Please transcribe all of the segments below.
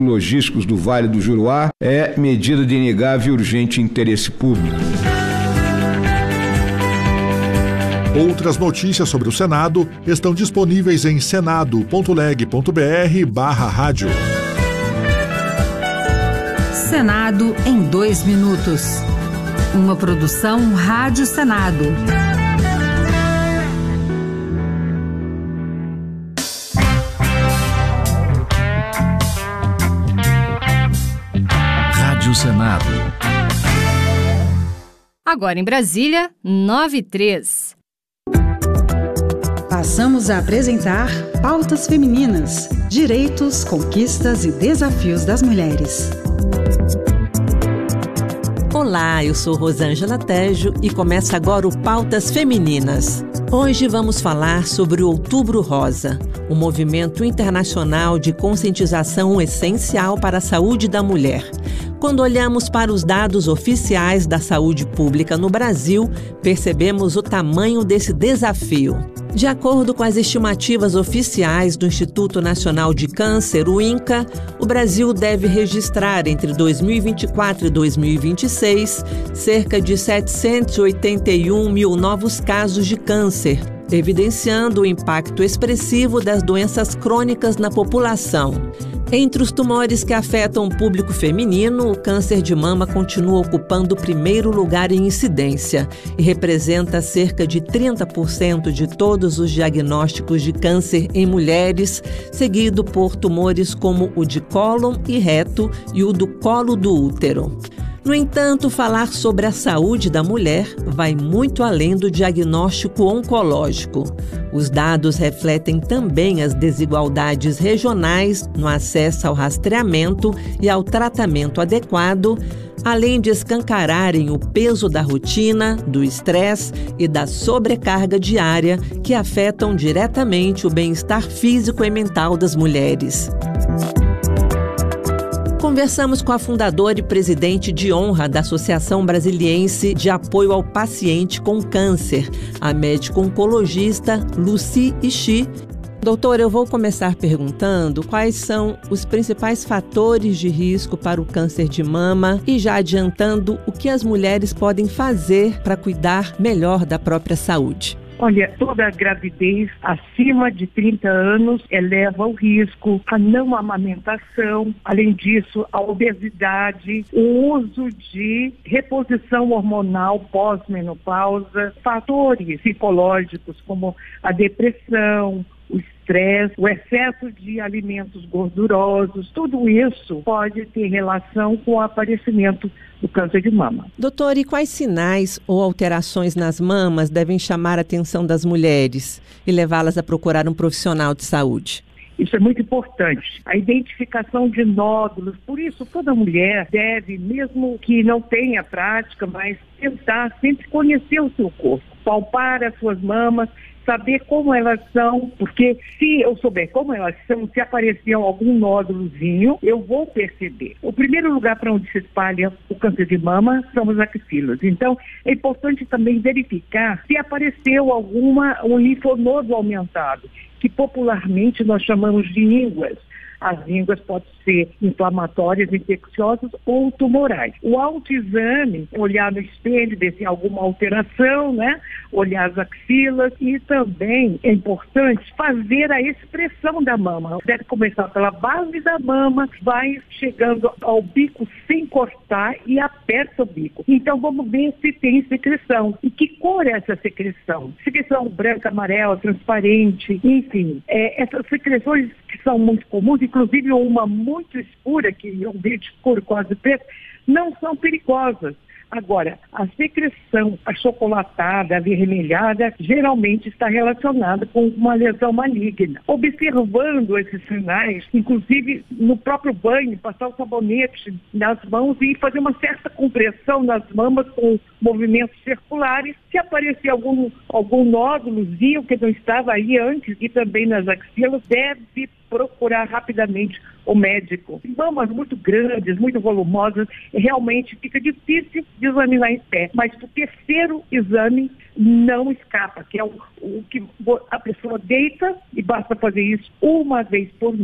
logísticos do Vale do Juruá é medida de inegável e urgente interesse público. Outras notícias sobre o Senado estão disponíveis em senado.leg.br/rádio. Senado em 2 minutos. Uma produção Rádio Senado. Rádio Senado. Agora em Brasília, 9h03. Passamos a apresentar Pautas Femininas: direitos, conquistas e desafios das mulheres. Olá, eu sou Rosângela Tejo e começa agora o Pautas Femininas. Hoje vamos falar sobre o Outubro Rosa, um movimento internacional de conscientização essencial para a saúde da mulher. Quando olhamos para os dados oficiais da saúde pública no Brasil, percebemos o tamanho desse desafio. De acordo com as estimativas oficiais do Instituto Nacional de Câncer, o INCA, o Brasil deve registrar entre 2024 e 2026 cerca de 781 mil novos casos de câncer, evidenciando o impacto expressivo das doenças crônicas na população. Entre os tumores que afetam o público feminino, o câncer de mama continua ocupando o primeiro lugar em incidência e representa cerca de 30% de todos os diagnósticos de câncer em mulheres, seguido por tumores como o de cólon e reto e o do colo do útero. No entanto, falar sobre a saúde da mulher vai muito além do diagnóstico oncológico. Os dados refletem também as desigualdades regionais no acesso ao rastreamento e ao tratamento adequado, além de escancararem o peso da rotina, do estresse e da sobrecarga diária que afetam diretamente o bem-estar físico e mental das mulheres. Conversamos com a fundadora e presidente de honra da Associação Brasiliense de Apoio ao Paciente com Câncer, a médico-oncologista Lucy Ishii. Doutora, eu vou começar perguntando quais são os principais fatores de risco para o câncer de mama e já adiantando o que as mulheres podem fazer para cuidar melhor da própria saúde. Olha, toda a gravidez acima de 30 anos eleva o risco, a não amamentação, além disso, a obesidade, o uso de reposição hormonal pós-menopausa, fatores psicológicos como a depressão, o estresse, o excesso de alimentos gordurosos, tudo isso pode ter relação com o aparecimento do câncer de mama. Doutora, e quais sinais ou alterações nas mamas devem chamar a atenção das mulheres e levá-las a procurar um profissional de saúde? Isso é muito importante. A identificação de nódulos, por isso toda mulher deve, mesmo que não tenha prática, mas tentar sempre conhecer o seu corpo, palpar as suas mamas, saber como elas são, porque se eu souber como elas são, se aparecer algum nódulozinho, eu vou perceber. O primeiro lugar para onde se espalha o câncer de mama são as axilas. Então, é importante também verificar se apareceu um linfonodo aumentado, que popularmente nós chamamos de ínguas. As ínguas podem ser inflamatórias, infecciosas ou tumorais. O autoexame, olhar no espelho, ver se tem alguma alteração, olhar as axilas, e também é importante fazer a expressão da mama. Deve começar pela base da mama, vai chegando ao bico sem cortar e aperta o bico. Então vamos ver se tem secreção. E que cor é essa secreção? Secreção branca, amarela, transparente, enfim. Essas secreções que são muito comuns, inclusive uma muito escura, que é um verde escuro, quase preto, não são perigosas. Agora, a secreção achocolatada, avermelhada, geralmente está relacionada com uma lesão maligna. Observando esses sinais, inclusive no próprio banho, passar o sabonete nas mãos e fazer uma certa compressão nas mamas com movimentos circulares. Se aparecer algum nódulozinho que não estava aí antes e também nas axilas, deve procurar rapidamente o médico. Mamas muito grandes, muito volumosas, realmente fica difícil de examinar em pé, mas o terceiro exame não escapa, que é o que a pessoa deita, e basta fazer isso uma vez por mês,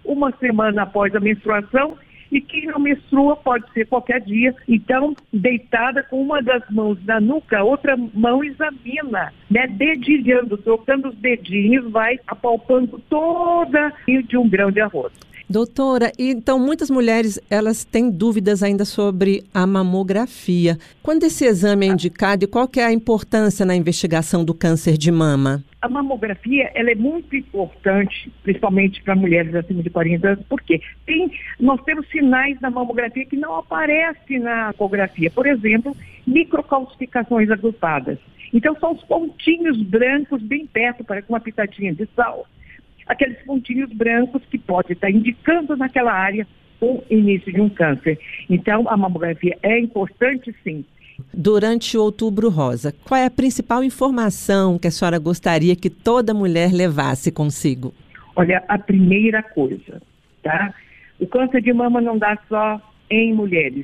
uma semana após a menstruação, e quem não menstrua pode ser qualquer dia. Então, deitada com uma das mãos na nuca, a outra mão examina, né? Dedilhando, trocando os dedinhos, vai apalpando toda de um grão de arroz. Doutora, então muitas mulheres elas têm dúvidas ainda sobre a mamografia. Quando esse exame é indicado e qual que é a importância na investigação do câncer de mama? A mamografia ela é muito importante, principalmente para mulheres acima de 40 anos, porque nós temos sinais na mamografia que não aparecem na ecografia. Por exemplo, microcalcificações agrupadas. Então são os pontinhos brancos bem perto, parece uma pitadinha de sal. Aqueles pontinhos brancos que pode estar indicando naquela área o início de um câncer. Então, a mamografia é importante, sim. Durante o Outubro Rosa, qual é a principal informação que a senhora gostaria que toda mulher levasse consigo? Olha, a primeira coisa, tá? O câncer de mama não dá só em mulheres.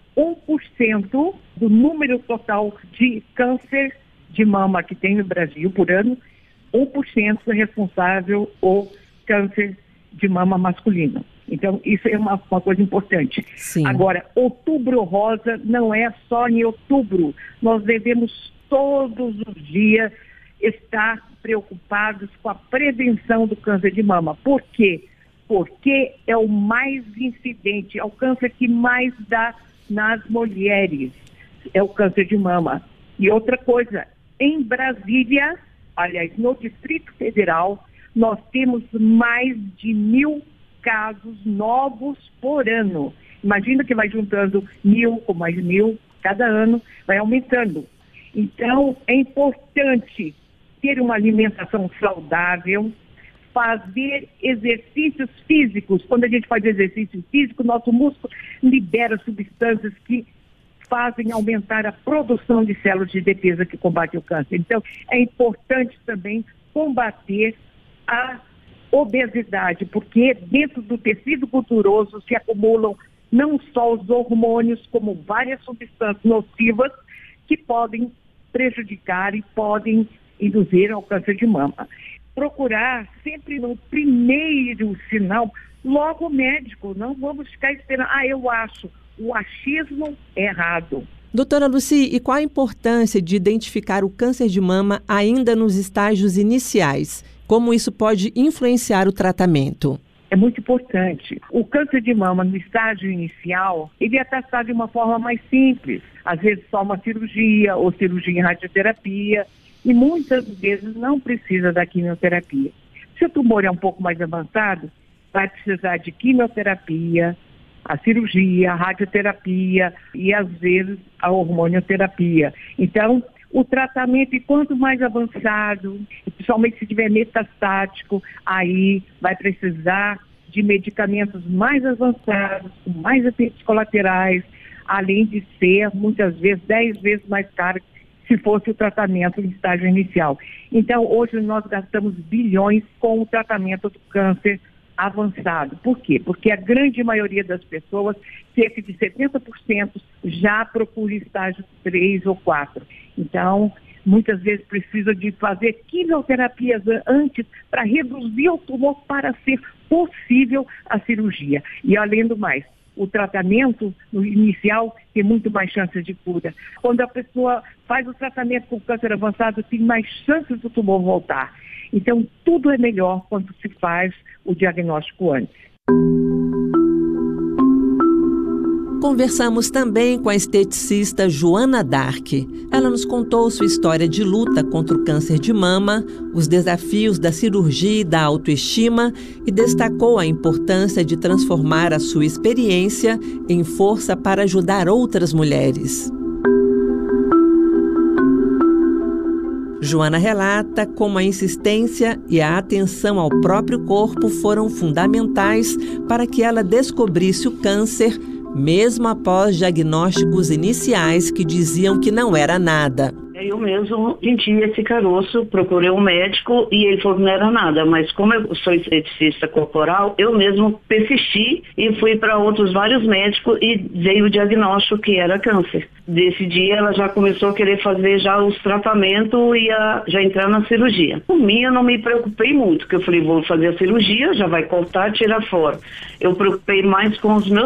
1% do número total de câncer de mama que tem no Brasil por ano, 1% é responsável o câncer de mama masculino. Então, isso é uma coisa importante. Sim. Agora, Outubro Rosa não é só em outubro. Nós devemos todos os dias estar preocupados com a prevenção do câncer de mama. Por quê? Porque é o mais incidente, é o câncer que mais dá nas mulheres. É o câncer de mama. E outra coisa, em Brasília, aliás, no Distrito Federal, nós temos mais de 1.000 casos novos por ano. Imagina que vai juntando 1.000 com mais 1.000, cada ano vai aumentando. Então, é importante ter uma alimentação saudável, fazer exercícios físicos. Quando a gente faz exercício físico, nosso músculo libera substâncias que fazem aumentar a produção de células de defesa que combatem o câncer. Então, é importante também combater a obesidade, porque dentro do tecido gorduroso se acumulam não só os hormônios, como várias substâncias nocivas que podem prejudicar e podem induzir ao câncer de mama. Procurar sempre no primeiro sinal, logo o médico, não vamos ficar esperando, eu acho. O achismo é errado. Doutora Lucy, e qual a importância de identificar o câncer de mama ainda nos estágios iniciais? Como isso pode influenciar o tratamento? É muito importante. O câncer de mama no estágio inicial, ele é tratado de uma forma mais simples. Às vezes só uma cirurgia ou cirurgia em radioterapia e muitas vezes não precisa da quimioterapia. Se o tumor é um pouco mais avançado, vai precisar de quimioterapia, a cirurgia, a radioterapia e, às vezes, a hormonioterapia. Então, o tratamento, e quanto mais avançado, principalmente se tiver metastático, aí vai precisar de medicamentos mais avançados, com mais efeitos colaterais, além de ser, muitas vezes, 10 vezes mais caro se fosse o tratamento em estágio inicial. Então, hoje nós gastamos bilhões com o tratamento do câncer avançado. Por quê? Porque a grande maioria das pessoas, cerca de 70%, já procura estágio 3 ou 4. Então, muitas vezes precisa de fazer quimioterapias antes para reduzir o tumor para ser possível a cirurgia. E além do mais, o tratamento no inicial tem muito mais chances de cura. Quando a pessoa faz o tratamento com câncer avançado, tem mais chances do tumor voltar. Então, tudo é melhor quando se faz o diagnóstico antes. Conversamos também com a esteticista Joana Dark. Ela nos contou sua história de luta contra o câncer de mama, os desafios da cirurgia e da autoestima e destacou a importância de transformar a sua experiência em força para ajudar outras mulheres. Joana relata como a insistência e a atenção ao próprio corpo foram fundamentais para que ela descobrisse o câncer, mesmo após diagnósticos iniciais que diziam que não era nada. eu mesmo senti esse caroço, procurei um médico e ele falou que não era nada, mas como eu sou esteticista corporal, eu mesmo persisti e fui para outros vários médicos e veio o diagnóstico que era câncer. Desse dia ela já começou a querer fazer já os tratamentos e já entrar na cirurgia. Por mim eu não me preocupei muito, porque eu falei, vou fazer a cirurgia, já vai cortar, tirar fora. Eu preocupei mais com os meus